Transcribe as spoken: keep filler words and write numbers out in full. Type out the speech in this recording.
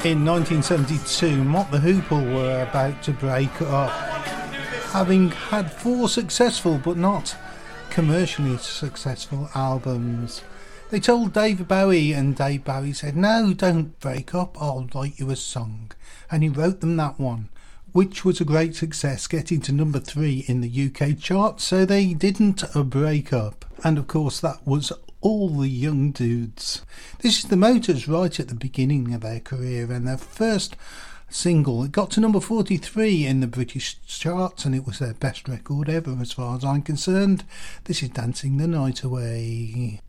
In nineteen seventy-two, Mott the Hoople were about to break up, having had four successful but not commercially successful albums. They told David Bowie, and Dave Bowie said, "No, don't break up, I'll write you a song." And he wrote them that one, which was a great success, getting to number three in the U K chart, so they didn't break up. And of course that was all the young dudes. This is the Motors right at the beginning of their career, and their first single, it got to number forty-three in the British charts, and it was their best record ever as far as I'm concerned. This is Dancing the Night Away.